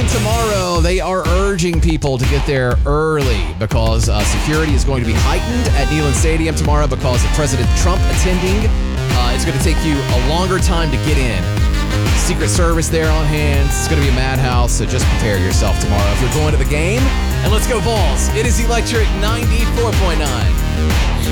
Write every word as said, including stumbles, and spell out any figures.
tomorrow, they are urging people to get there early because uh, security is going to be heightened at Neyland Stadium tomorrow because of President Trump attending. Uh, it's going to take you a longer time to get in. Secret Service there on hand. It's going to be a madhouse, so just prepare yourself tomorrow if you're going to the game. And let's go Vols. It is Electric ninety-four point nine.